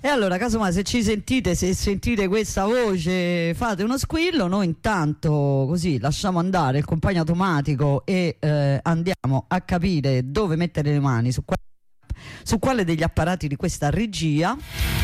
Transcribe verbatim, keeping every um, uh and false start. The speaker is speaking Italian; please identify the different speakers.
Speaker 1: E allora, casomai, se ci sentite, se sentite questa voce, fate uno squillo. Noi intanto così lasciamo andare il compagno automatico e eh, andiamo a capire dove mettere le mani, su, qual- su quale degli apparati di questa regia.